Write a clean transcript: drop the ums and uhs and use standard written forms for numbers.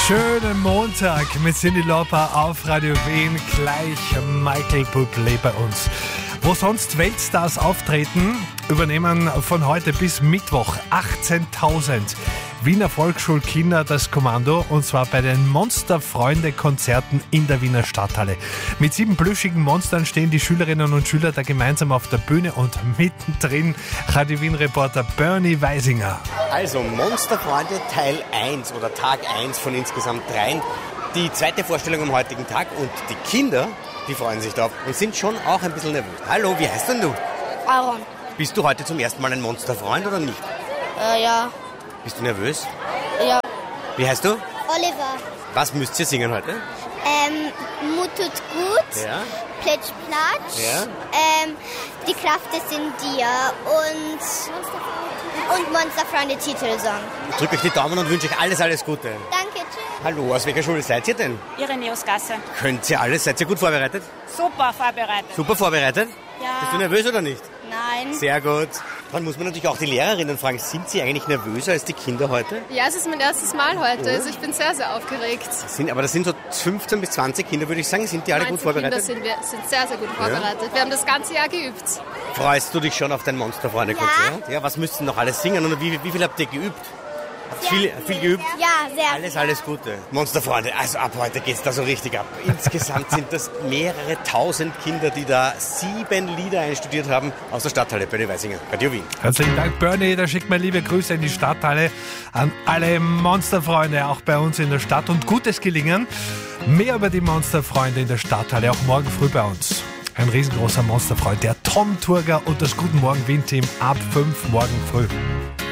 Schönen Montag mit Cyndi Lauper auf Radio Wien. Gleich Michael Bublé bei uns. Wo sonst Weltstars auftreten, übernehmen von heute bis Mittwoch 18.000 Wiener Volksschulkinder das Kommando, und zwar bei den Monsterfreunde-Konzerten in der Wiener Stadthalle. Mit 7 plüschigen Monstern stehen die Schülerinnen und Schüler da gemeinsam auf der Bühne und mittendrin Radio Wien-Reporter Bernie Weisinger. Also Monsterfreunde Teil 1 oder Tag 1 von insgesamt 3. Die zweite Vorstellung am heutigen Tag, und die Kinder, die freuen sich drauf und sind schon auch ein bisschen nervös. Hallo, wie heißt denn du? Aaron. Bist du heute zum ersten Mal ein Monsterfreund oder nicht? Ja. Bist du nervös? Ja. Wie heißt du? Oliver. Was müsst ihr singen heute? Mut tut gut. Ja. Plätsch, platsch. Ja. Die Kraft ist in dir. Und Monsterfreunde Titelsong. Ich drücke euch die Daumen und wünsche euch alles Gute. Danke, tschüss. Hallo, aus welcher Schule seid ihr denn? Irenäusgasse. Könnt ihr alles? Seid ihr gut vorbereitet? Super vorbereitet. Super vorbereitet? Ja. Bist du nervös oder nicht? Nein. Sehr gut. Dann muss man natürlich auch die Lehrerinnen fragen, sind sie eigentlich nervöser als die Kinder heute? Ja, es ist mein erstes Mal heute, also ich bin sehr, sehr aufgeregt. Aber das sind so 15 bis 20 Kinder, würde ich sagen. Sind die alle gut vorbereitet? Kinder sind sehr, sehr gut vorbereitet. Wir haben das ganze Jahr geübt. Freust du dich schon auf dein Monsterfreunde-Konzert? Ja. Was müsst ihr noch alles singen? Und wie viel habt ihr geübt? Habt ihr viel geübt? Ja, sehr. Alles Gute. Monsterfreunde, also ab heute geht's da so richtig ab. Insgesamt sind das mehrere tausend Kinder, die da 7 Lieder einstudiert haben aus der Stadthalle Bernie Weisinger, Radio Wien. Herzlichen Dank, Bernie. Da schickt mir liebe Grüße in die Stadthalle an alle Monsterfreunde, auch bei uns in der Stadt. Und gutes Gelingen. Mehr über die Monsterfreunde in der Stadthalle, auch morgen früh bei uns. Ein riesengroßer Monsterfreund, der Tom Turger und das Guten Morgen Wien-Team ab 5 morgen früh.